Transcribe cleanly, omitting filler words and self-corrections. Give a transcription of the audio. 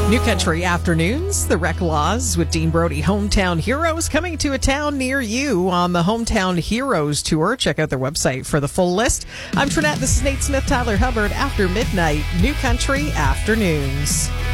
New Country Afternoons, the Rec Laws with Dean Brody, Hometown Heroes, coming to a town near you on the Hometown Heroes Tour. Check out their website for the full list. I'm Trinette. This is Nate Smith, Tyler Hubbard. After midnight, New Country Afternoons.